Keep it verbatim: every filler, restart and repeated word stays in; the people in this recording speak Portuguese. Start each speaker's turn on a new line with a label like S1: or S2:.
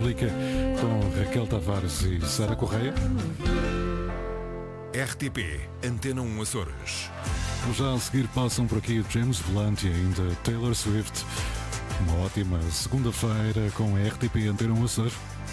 S1: República com Raquel Tavares e Sara Correia.
S2: R T P Antena um Açores.
S1: Já a seguir passam por aqui James Blunt e ainda Taylor Swift. Uma ótima segunda-feira com a R T P Antena um Açores.